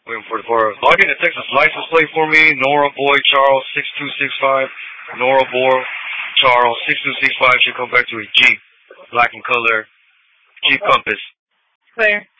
Waiting for the car. Log in the Texas license plate for me. Nora Boy Charles 6265. Nora Boy Charles 6265 should come back to a Jeep. Black in color. Jeep Compass. Clear.